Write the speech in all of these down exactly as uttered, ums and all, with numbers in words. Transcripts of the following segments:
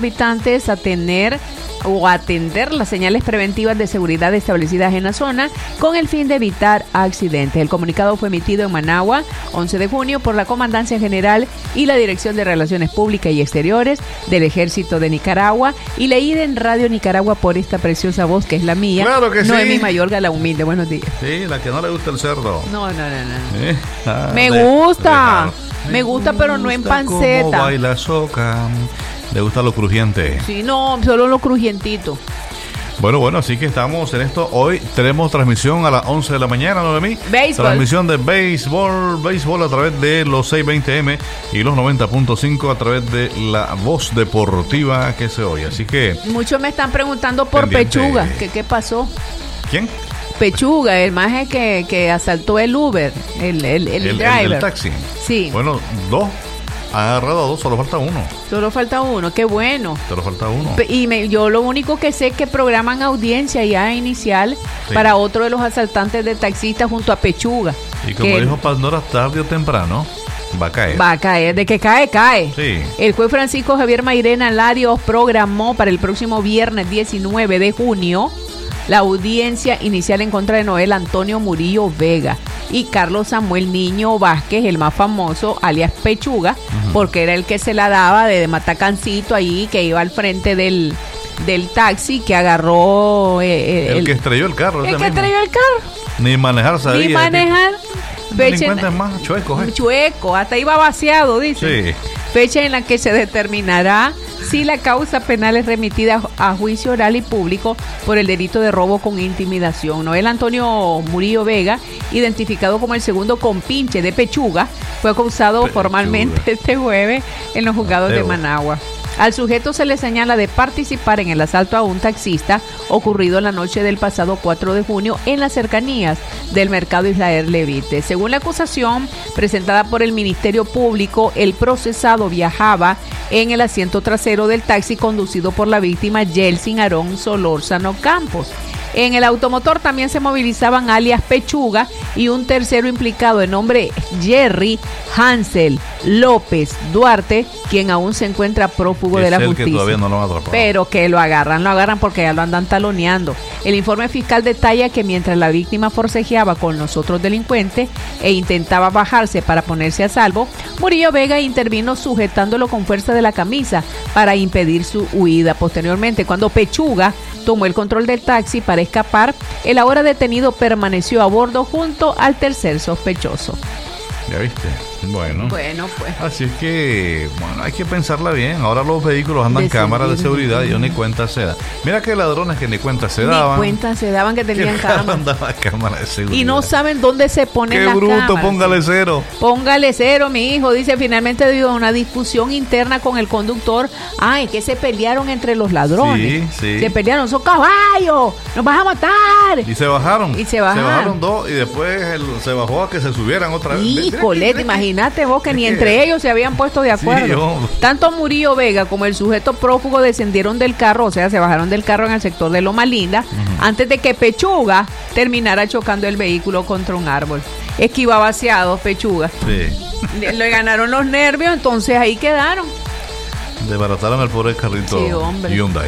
habitantes a tener o atender las señales preventivas de seguridad establecidas en la zona con el fin de evitar accidentes. El comunicado fue emitido en Managua, once de junio, por la Comandancia General y la Dirección de Relaciones Públicas y Exteriores del Ejército de Nicaragua y leída en Radio Nicaragua por esta preciosa voz que es la mía. Claro que no sí. es mi Mayorga, la humilde. Buenos días. Sí, la que no le gusta el cerdo. No, no, no, no. Eh, ah, Me de- gusta. de- Me gusta, pero no en gusta cómo panceta. baila soca. Le gusta lo crujiente. Sí, no, solo lo crujientito. Bueno, bueno, así que estamos en esto. Hoy tenemos transmisión a las once de la mañana, Noemí. Béisbol. Transmisión de béisbol, béisbol a través de los seiscientos veinte eme y los noventa punto cinco a través de la voz deportiva que se oye. Así que, Muchos me están preguntando por Pendiente. Pechuga. ¿Qué, qué pasó? ¿quién? Pechuga, el maje que, que asaltó el Uber, el, el, el, El, el driver. del taxi. Sí, Bueno, dos. Ha agarrado a dos, solo falta uno. solo falta uno, qué bueno. Solo falta uno. Pe- Y me, yo lo único que sé es que programan audiencia ya inicial Sí. para otro de los asaltantes de taxistas junto a Pechuga. Y como que dijo Pandora, tarde o temprano va a caer. va a caer, de que cae, cae. Sí. El juez Francisco Javier Mairena Larios programó para el próximo viernes diecinueve de junio la audiencia inicial en contra de Noel Antonio Murillo Vega y Carlos Samuel Niño Vázquez, el más famoso, alias Pechuga, uh-huh. porque era el que se la daba de, de matacancito ahí, que iba al frente del, del taxi, que agarró... Eh, el, el que estrelló el carro. El ese que mismo. estrelló el carro. Ni manejar sabía. Ni manejar. Delincuentes más chuecos, ¿eh? Chueco, hasta iba vaciado, dice. Sí. Fecha en la que se determinará si la causa penal es remitida a juicio oral y público por el delito de robo con intimidación. Noel Antonio Murillo Vega, identificado como el segundo compinche de Pechuga, fue acusado Pechuga. formalmente este jueves en los juzgados Mateo. de Managua. Al sujeto se le señala de participar en el asalto a un taxista ocurrido la noche del pasado cuatro de junio en las cercanías del mercado Israel Levite. Según la acusación presentada por el Ministerio Público, el procesado viajaba en el asiento trasero del taxi conducido por la víctima Yeltsin Aarón Solórzano Campos. En el automotor también se movilizaban alias Pechuga y un tercero implicado de nombre Jerry Hansel López Duarte, quien aún se encuentra prófugo Es de la el justicia. que todavía no lo han atrapado. Pero que lo agarran, lo agarran porque ya lo andan taloneando. El informe fiscal detalla que mientras la víctima forcejeaba con los otros delincuentes e intentaba bajarse para ponerse a salvo, Murillo Vega intervino sujetándolo con fuerza de la camisa para impedir su huida. Posteriormente, cuando Pechuga tomó el control del taxi para escapar, el ahora detenido permaneció a bordo junto al tercer sospechoso. Ya viste. Bueno. Bueno, pues. Así es que, bueno, hay que pensarla bien. Ahora los vehículos andan De cámaras de seguridad. seguridad y yo ni cuenta se da. Mira que ladrones que ni cuenta se Ni daban. cuenta se daban que tenían que cámara. andaba cámara de seguridad. Y no saben dónde se ponen Qué las bruto, cámaras. póngale cero. Póngale cero, mi hijo. Dice, finalmente debido a una discusión interna con el conductor, ay, que se pelearon entre los ladrones. Sí, sí. Se pelearon, son caballos, nos vas a matar. Y se bajaron. Y se bajaron. dos y después el- se bajó a que se subieran otra vez. Híjole, imagínate vos que Es ni que- entre ellos se habían puesto de acuerdo. Sí, hombre. Tanto Murillo Vega como el sujeto prófugo descendieron del carro, o sea, se bajaron del carro en el sector de Loma Linda, uh-huh. antes de que Pechuga terminara chocando el vehículo contra un árbol. Es que iba vaciado Pechuga. Sí. Le, le ganaron los nervios, entonces ahí quedaron. Desbarataron el pobre carrito Sí, hombre. Hyundai.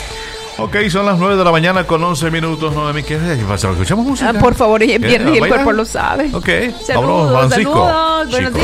Ok, son las nueve de la mañana con once minutos. Noemí, ¿qué pasa? ¿Escuchamos música? Ah, por favor, ella es ¿Qué? viernes y el ¿Bailar? cuerpo lo sabe. Ok, Saludos, vámonos, Francisco. saludos, buenos Chico. días.